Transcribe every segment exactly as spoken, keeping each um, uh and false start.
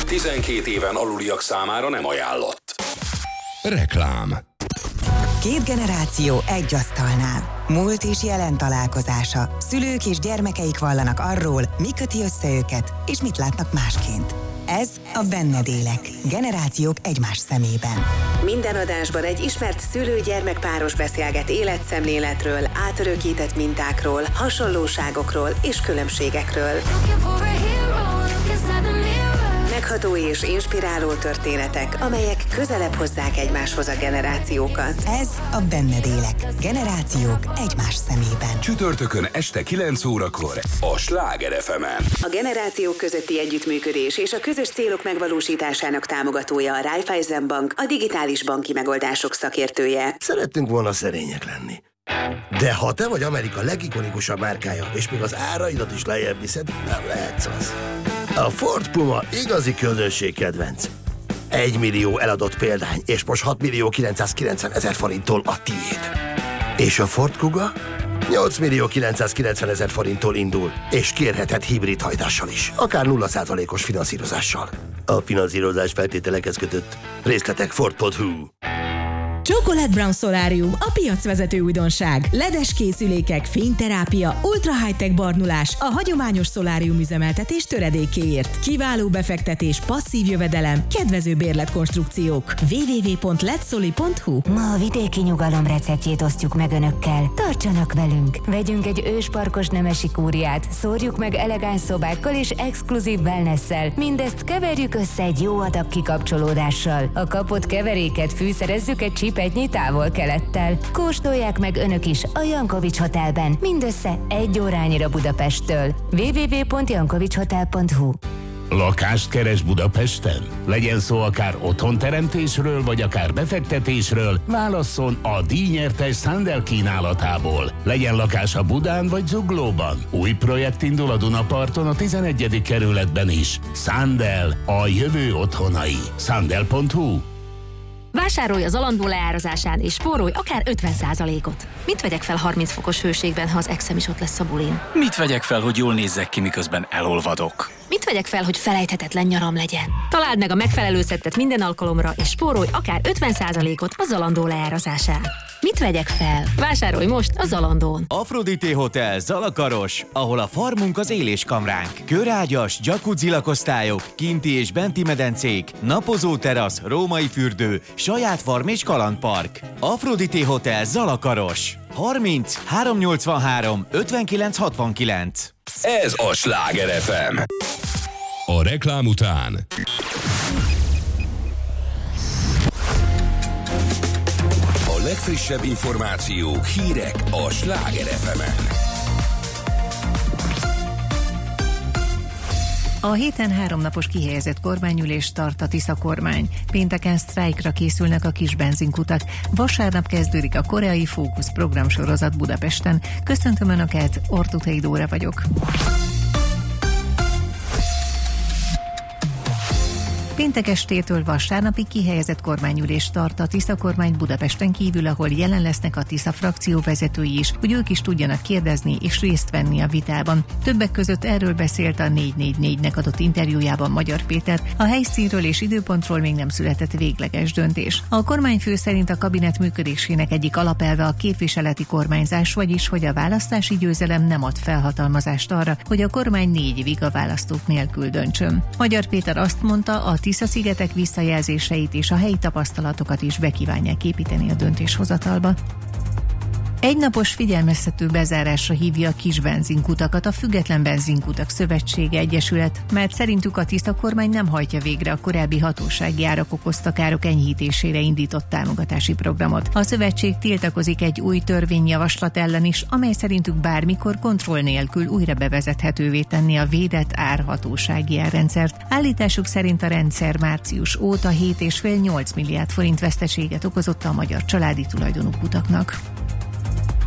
tizenkét éven aluliak számára nem ajánlott. Reklám. Két generáció egy asztalnál. Múlt és jelen találkozása. Szülők és gyermekeik vallanak arról, mi köti össze őket, és mit látnak másként. Ez a Benned élek. Generációk egymás szemében. Minden adásban egy ismert szülő-gyermek-páros beszélget életszemléletről, átörökített mintákról, hasonlóságokról és különbségekről. Megható és inspiráló történetek, amelyek közelebb hozzák egymáshoz a generációkat. Ez a Benned élek. Generációk egymás szemében. Csütörtökön este kilenc órakor a Sláger ef emen. A generációk közötti együttműködés és a közös célok megvalósításának támogatója a Raiffeisen Bank, a digitális banki megoldások szakértője. Szerettünk volna szerények lenni. De ha te vagy Amerika legikonikusabb márkája, és még az áraidat is lejjebb viszed, nem lehetsz az. A Ford Puma igazi közönségkedvenc. Egy millió eladott példány, és most hat millió kilencszázkilencven ezer forinttól a tiéd. És a Ford Kuga nyolc millió kilencszázkilencven ezer forinttól indul, és kérheted hibrid hajtással is, akár nulla százalékos finanszírozással. A finanszírozás feltételekhez kötött. Részletek ford pont hu. Chocolate Brown Solarium, a piacvezető újdonság. ledes készülékek, fényterápia, ultra high-tech barnulás, a hagyományos szolárium üzemeltetés töredékéért. Kiváló befektetés, passzív jövedelem, kedvező bérletkonstrukciók. double-u double-u double-u pont letsoli pont hu. Ma a vidéki nyugalom receptjét osztjuk meg önökkel. Tartsanak velünk! Vegyünk egy ősparkos nemesi kúriát, szórjuk meg elegáns szobákkal és exkluzív wellnesszel. Mindezt keverjük össze egy jó adag kikapcsolódással. A kapott keveréket fűszerezzük egy csipetnyi távol-kelettel. Kóstolják meg önök is a Jankovics Hotelben, mindössze egy órányira Budapesttől. double-u double-u double-u pont jankovics hotel pont hu. Lakást keres Budapesten? Legyen szó akár otthonteremtésről, vagy akár befektetésről, válasszon a díjnyertes Sandel kínálatából. Legyen lakása Budán vagy Zuglóban. Új projekt indul a Dunaparton, a tizenegyedik kerületben is. Sandel, a jövő otthonai. Sandel pont hu. Vásárolj az Zalando leárazásán és spórolj akár ötven százalékot. Mit vegyek fel harminc fokos hőségben, ha az exem is ott lesz a bulin? Mit vegyek fel, hogy jól nézzek ki, miközben elolvadok? Mit vegyek fel, hogy felejthetetlen nyaram legyen? Találd meg a megfelelő szettet minden alkalomra, és spórolj akár ötven százalékot a Zalando leárazásán. Mit vegyek fel? Vásárolj most a Zalandón. Aphrodite Hotel Zalakaros, ahol a farmunk az éléskamránk. Körágyas, jacuzzi lakosztályok, kinti és benti medencék, napozó terasz, római fürdő, saját farm és kalandpark. Aphrodite Hotel Zalakaros. harminc háromszáznyolcvanhárom ötvenkilenc hatvankilenc. Ez a Sláger ef em. A reklám után A legfrissebb információk, hírek a Sláger ef emen. A héten háromnapos kihelyezett kormányülést tart a Tisza kormány. Pénteken sztrájkra készülnek a kis benzinkutak. Vasárnap kezdődik a koreai Fókusz programsorozat Budapesten. Köszöntöm Önöket, Ortutei Dóra vagyok. Péntek estétől vasárnapig kihelyezett kormányülést tart a Tisza kormány Budapesten kívül, ahol jelen lesznek a Tisza frakció vezetői is, hogy ők is tudjanak kérdezni és részt venni a vitában. Többek között erről beszélt a négy négy négynek adott interjújában Magyar Péter. A helyszínről és időpontról még nem született végleges döntés. A kormányfő szerint a kabinet működésének egyik alapelve a képviseleti kormányzás, vagyis hogy a választási győzelem nem ad felhatalmazást arra, hogy a kormány négy évig a választók nélkül döntsön. Magyar Péter azt mondta, a Tisza-szigetek visszajelzéseit és a helyi tapasztalatokat is bekívánják építeni a döntéshozatalba. Egynapos figyelmeztető bezárásra hívja a kis benzinkutakat a Független Benzinkutak Szövetsége Egyesület, mert szerintük a Tisza kormány nem hajtja végre a korábbi hatósági árak okozta károk enyhítésére indított támogatási programot. A szövetség tiltakozik egy új törvényjavaslat ellen is, amely szerintük bármikor kontroll nélkül újra bevezethetővé tenni a védett árhatósági árrendszert. Állításuk szerint a rendszer március óta hét egész öt nyolc milliárd forint veszteséget okozott a magyar családi tulajdonú kutaknak.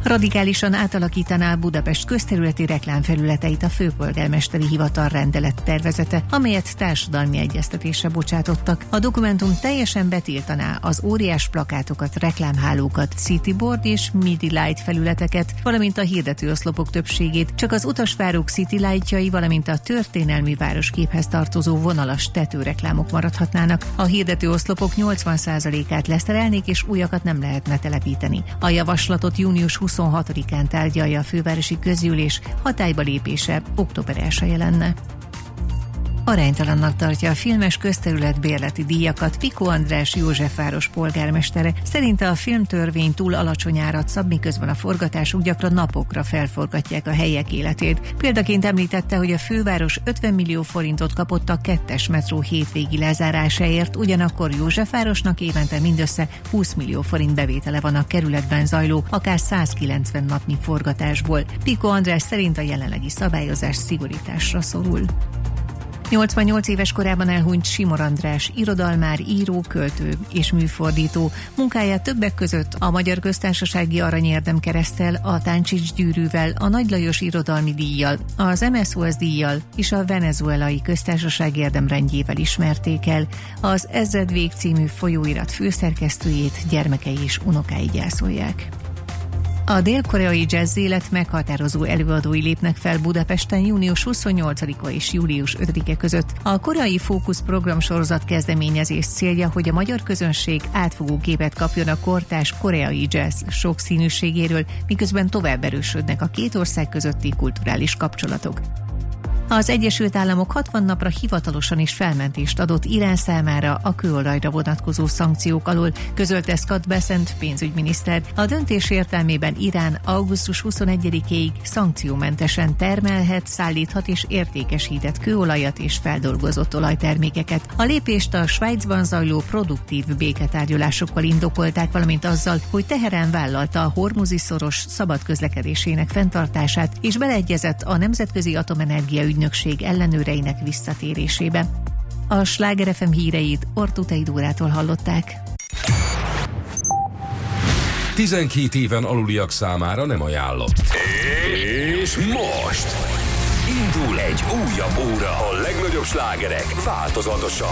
Radikálisan átalakítaná Budapest közterületi reklámfelületeit a főpolgármesteri hivatal rendelet tervezete, amelyet társadalmi egyeztetésre bocsátottak. A dokumentum teljesen betiltaná az óriás plakátokat, reklámhálókat, cityboard és midi light felületeket, valamint a hirdetőoszlopok többségét, csak az utasvárók city lightjai, valamint a történelmi városképhez tartozó vonalas tetőreklámok maradhatnának. A hirdetőoszlopok nyolcvan százalékát leszerelnék, és újakat nem lehetne telepíteni. A javaslatot június huszonhatodikán tárgyalja a fővárosi közgyűlés, hatályba lépése október elsején lenne. Aránytalannak tartja a filmes közterület bérleti díjakat Piko András Józsefváros polgármestere. Szerinte a filmtörvény túl alacsony árat szab, miközben a forgatásuk gyakran napokra felforgatják a helyek életét. Példaként említette, hogy a főváros ötven millió forintot kapott a kettes metró hétvégi lezárásáért, ugyanakkor Józsefvárosnak évente mindössze húsz millió forint bevétele van a kerületben zajló, akár százkilencven napnyi forgatásból. Piko András szerint a jelenlegi szabályozás szigorításra szorul. nyolcvannyolc éves korában elhunyt Simor András, irodalmár, író, költő és műfordító. Munkáját többek között a Magyar Köztársasági Aranyérdem Kereszttel, a Táncsics gyűrűvel, a Nagy Lajos Irodalmi Díjjal, az em es o es díjjal és a Venezuelai Köztársaság érdemrendjével ismerték el. Az Ezredvég című folyóirat főszerkesztőjét gyermekei és unokái gyászolják. A dél-koreai jazz élet meghatározó előadói lépnek fel Budapesten június huszonnyolcadika és július ötödike között. A koreai Fókusz programsorozat kezdeményezés célja, hogy a magyar közönség átfogó képet kapjon a kortárs koreai jazz sokszínűségéről, miközben tovább erősödnek a két ország közötti kulturális kapcsolatok. Az Egyesült Államok hatvan napra hivatalosan is felmentést adott Irán számára a kőolajra vonatkozó szankciók alól, közölte Scott Bessent pénzügyminiszter. A döntés értelmében Irán augusztus huszonegyedikéig szankciómentesen termelhet, szállíthat és értékesített kőolajat és feldolgozott olajtermékeket. A lépést a Svájcban zajló produktív béketárgyalásokkal indokolták, valamint azzal, hogy Teherán vállalta a Hormuzi szoros szabad közlekedésének fenntartását, és beleegyezett a Nemzetközi Atomenergia Ügynökség ellenőreinek visszatérésébe. A Sláger ef em híreit Ortutei Dórától hallották. tizenkét éven aluliak számára nem ajánlott. És most indul egy újabb óra, a legnagyobb slágerek változatosan